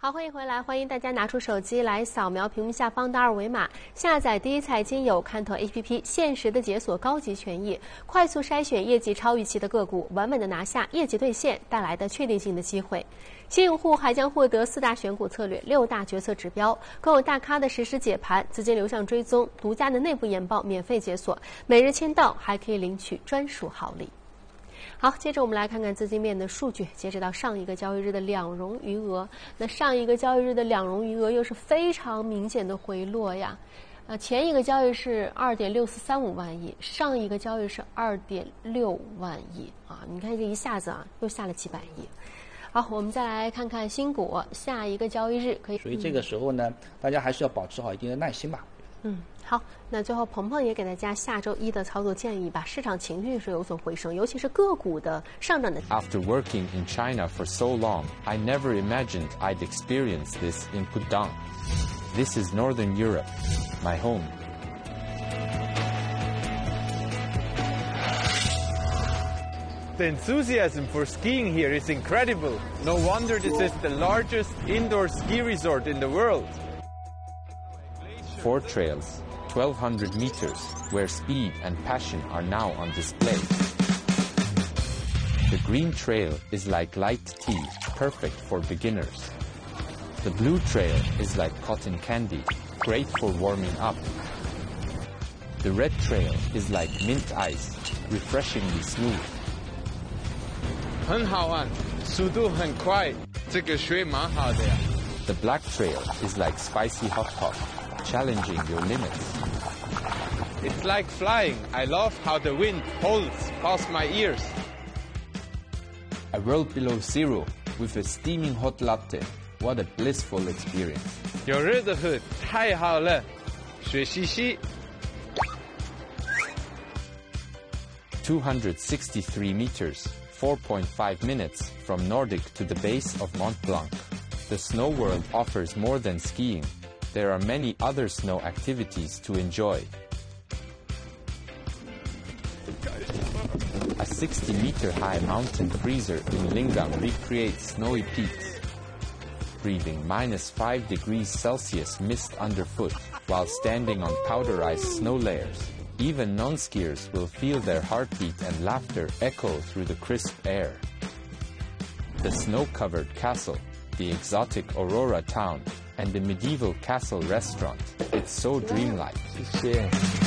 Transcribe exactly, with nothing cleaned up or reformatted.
好，欢迎回来，欢迎大家拿出手机来扫描屏幕下方的二维码，下载第一财经有看头 A P P， 限时的解锁高级权益，快速筛选业绩超预期的个股，稳稳的拿下业绩兑现带来的确定性的机会。新用户还将获得四大选股策略、六大决策指标，更有大咖的实时解盘、资金流向追踪、独家的内部研报免费解锁，每日签到还可以领取专属好礼。好，接着我们来看看资金面的数据。截止到上一个交易日的两融余额，那上一个交易日的两融余额又是非常明显的回落呀。呃，前一个交易是二点六四三五万亿，上一个交易是二点六万亿啊！你看这一下子啊，又下了几百亿。好，我们再来看看新股，下一个交易日可以。 所以这个时候呢，嗯、大家还是要保持好一定的耐心吧。 嗯，好，那最后鹏鹏也给大家下周一的操作建议吧。市场情绪是有所回升，尤其是个股的上涨的。 After working in China for so long, I never imagined I'd experience this in Pudong. This is Northern Europe, my home. The enthusiasm for skiing here is incredible. No wonder this is the largest indoor ski resort in the world. Four trails, twelve hundred meters, where speed and passion are now on display. The green trail is like light tea, perfect for beginners. The blue trail is like cotton candy, great for warming up. The red trail is like mint ice, refreshingly smooth. 很好玩，速度很快，这个水蛮好的呀。 The black trail is like spicy hot pot, challenging your limits. It's like flying. I love how the wind holds past my ears. A world below zero with a steaming hot latte. What a blissful experience. 有热的喝，太好了，水洗洗。 two hundred sixty-three meters, four point five minutes from Nordic to the base of Mont Blanc. The snow world offers more than skiing. There are many other snow activities to enjoy. A sixty meter high mountain freezer in Lingam recreates snowy peaks. Breathing minus five degrees Celsius mist underfoot while standing on powderized snow layers. Even non-skiers will feel their heartbeat and laughter echo through the crisp air. The snow-covered castle, the exotic Aurora town, and the medieval castle restaurant. It's so dreamlike. Yeah.